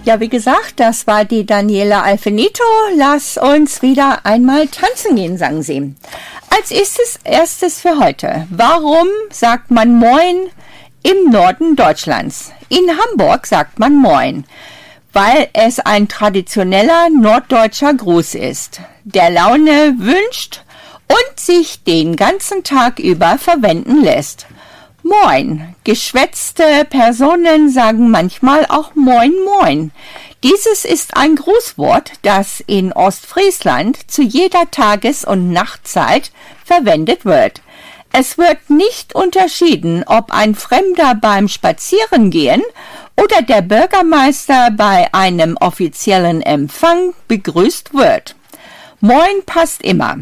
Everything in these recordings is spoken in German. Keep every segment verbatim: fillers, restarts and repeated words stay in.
Ja, wie gesagt, das war die Daniela Alfinito. Lass uns wieder einmal tanzen gehen, sagen sie. Als erstes, erstes für heute. Warum sagt man Moin im Norden Deutschlands? In Hamburg sagt man Moin, weil es ein traditioneller norddeutscher Gruß ist, der Laune wünscht und sich den ganzen Tag über verwenden lässt. Moin. Geschwätzte Personen sagen manchmal auch Moin Moin. Dieses ist ein Grußwort, das in Ostfriesland zu jeder Tages- und Nachtzeit verwendet wird. Es wird nicht unterschieden, ob ein Fremder beim Spazierengehen oder der Bürgermeister bei einem offiziellen Empfang begrüßt wird. Moin passt immer.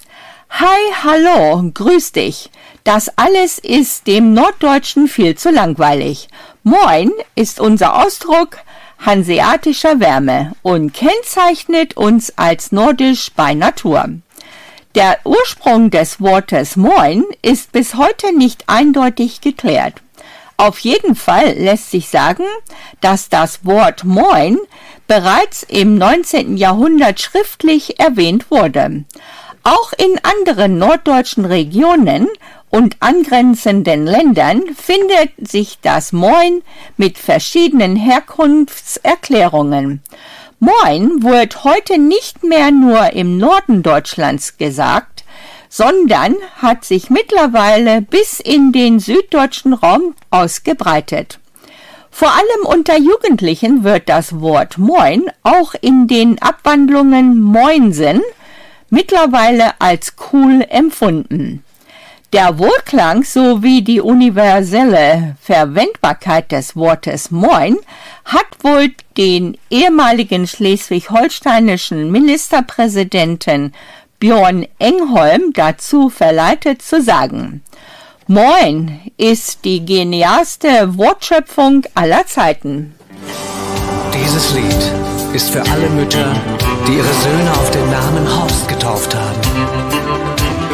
Hi, hallo, grüß dich. Das alles ist dem Norddeutschen viel zu langweilig. Moin ist unser Ausdruck hanseatischer Wärme und kennzeichnet uns als nordisch bei Natur. Der Ursprung des Wortes Moin ist bis heute nicht eindeutig geklärt. Auf jeden Fall lässt sich sagen, dass das Wort Moin bereits im neunzehnten Jahrhundert schriftlich erwähnt wurde. Auch in anderen norddeutschen Regionen und angrenzenden Ländern findet sich das Moin mit verschiedenen Herkunftserklärungen. Moin wird heute nicht mehr nur im Norden Deutschlands gesagt, sondern hat sich mittlerweile bis in den süddeutschen Raum ausgebreitet. Vor allem unter Jugendlichen wird das Wort Moin auch in den Abwandlungen Moinsen mittlerweile als cool empfunden. Der Wohlklang sowie die universelle Verwendbarkeit des Wortes Moin hat wohl den ehemaligen schleswig-holsteinischen Ministerpräsidenten Björn Engholm dazu verleitet zu sagen: Moin ist die genialste Wortschöpfung aller Zeiten. Dieses Lied ist für alle Mütter, die ihre Söhne auf den Namen Horst getauft haben.